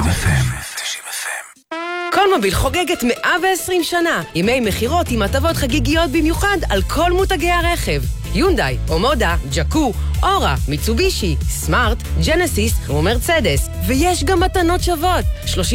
קולמוביל חוגגת 120 שנה. ימי מחירות עם הטבות חגיגיות במיוחד על כל מותגי הרכב. יונדאי, אומודה, ג'קו, אורה, מיצובישי, סמארט, ג'נסיס ומרצדס. ויש גם מתנות שוות.